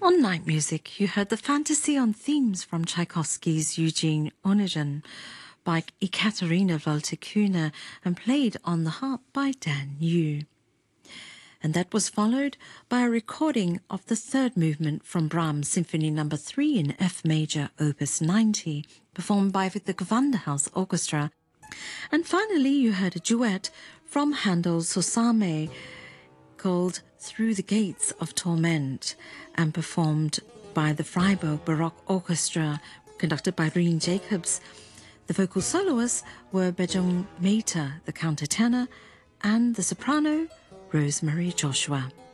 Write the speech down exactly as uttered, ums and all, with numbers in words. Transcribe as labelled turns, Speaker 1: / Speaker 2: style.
Speaker 1: On Night Music, you heard the fantasy on themes from Tchaikovsky's Eugene Onegin by Ekaterina Voltikuna and played on the harp by Dan Yu. And that was followed by a recording of the third movement from Brahms Symphony Number three in F Major, Opus ninety, performed by the Gewandhaus Orchestra. And finally, you heard a duet from Handel's Sursame called Through the Gates of Torment and performed by the Freiburg Baroque Orchestra, conducted by Rien Jacobs. The vocal soloists were Bejong Meita, the countertenor, and the soprano, Rosemary Joshua.